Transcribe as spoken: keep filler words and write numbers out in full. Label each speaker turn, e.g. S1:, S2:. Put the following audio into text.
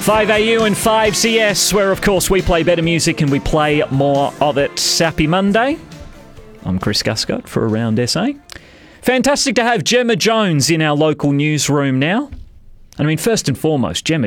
S1: five A U and five C S, where of course we play better music and we play more of it. Happy Monday. I'm Chris Guscott for Around S A. Fantastic to have Gemma Jones in our local newsroom now. And I mean, first and foremost, Gemma